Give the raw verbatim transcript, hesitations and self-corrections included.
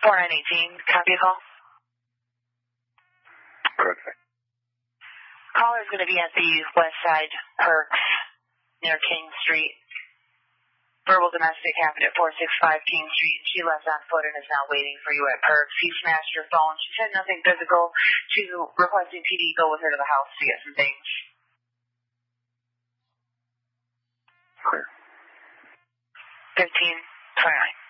four nine eighteen, copy a call. Perfect. Caller is going to be at the West Side Perks near King Street. Verbal domestic happened at four six five King Street. She left on foot and is now waiting for you at Perks. He smashed her phone. She said nothing physical. She's requesting P D go with her to the house to get some things. Clear. fifteen twenty-nine.